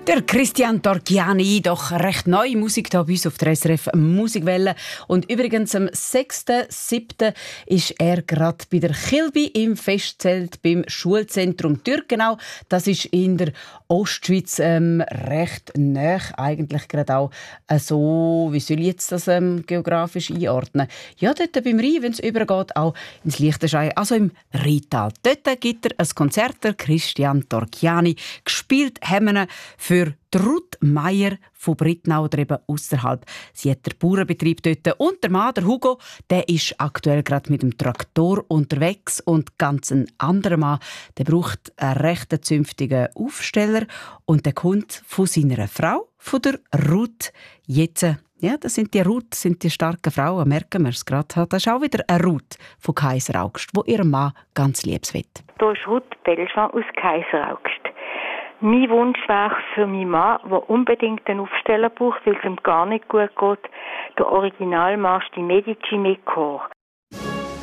Der Christian Torchiani, doch recht neue Musik hier bei uns auf der SRF Musikwelle. Und übrigens am 6.7. ist er gerade bei der Kilby im Festzelt beim Schulzentrum Türkenau. Das ist in der Ostschweiz recht nah, eigentlich gerade auch so, wie soll ich jetzt das geografisch einordnen? Ja, dort beim Rhein, wenn es übergeht, auch ins Liechtenstein, also im Rheintal. Dort gibt er ein Konzert, der Christian Torchiani. Gespielt haben wir für die Ruth Meier von Brittnau oder eben ausserhalb. Sie hat den Bauernbetrieb dort. Und der Mann, der Hugo, der ist aktuell gerade mit dem Traktor unterwegs. Und ganz ein anderer Mann, der braucht einen recht zünftigen Aufsteller. Und der kommt von seiner Frau, von der Ruth. Jetzt, ja, das sind die Ruth, sind die starken Frauen, merken wir es gerade. Das ist auch wieder eine Ruth von Kaiseraugst, wo ihrem Mann ganz liebs will. Hier ist Ruth Belschan aus Kaiseraugst. Mein Wunsch wäre für meinen Mann, der unbedingt einen Aufsteller braucht, weil es ihm gar nicht gut geht, der Originalmarsch «Die Medici mit Chor».